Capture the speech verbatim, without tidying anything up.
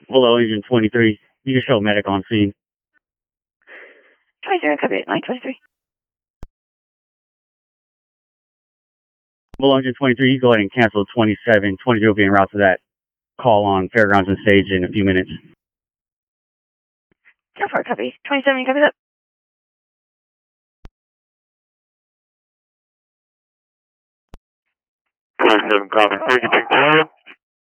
below engine twenty-three. You can show medic on scene. twenty-seven, copy, line twenty-three. Below engine twenty-three, you go ahead and cancel twenty-seven. twenty-three will be en route to that call on Fairgrounds and Stage in a few minutes. Go for it, copy. twenty-seven, copy that. twenty-seven, copy. Thank you, Pink Florida.